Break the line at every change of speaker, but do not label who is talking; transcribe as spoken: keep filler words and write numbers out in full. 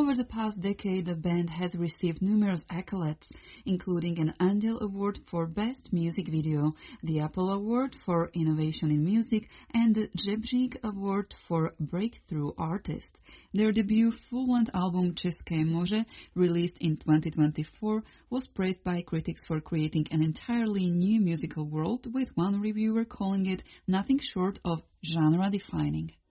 Over the past decade, the band has received numerous accolades, including an Andel Award for Best Music Video, the Apple Award for Innovation in Music, and the Jebřík Award for Breakthrough Artist. Their debut full-length album České moře, released in twenty twenty-four, was praised by critics for creating an entirely new musical world, with one reviewer calling it nothing short of genre-defining.